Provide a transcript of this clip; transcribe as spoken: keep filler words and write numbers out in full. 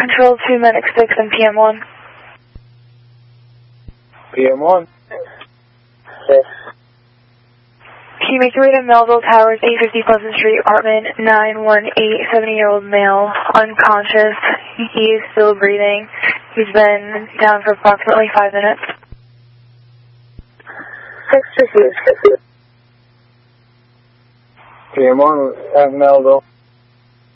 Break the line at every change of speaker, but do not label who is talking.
Control two, Medic six, and P M one.
P M one.
Six.
Can you make your way to Melville Towers, eight fifty Pleasant Street, apartment nine one eight, seventy-year-old male, unconscious. He is still breathing. He's been down for approximately five minutes.
Six received.
P M one at Melville.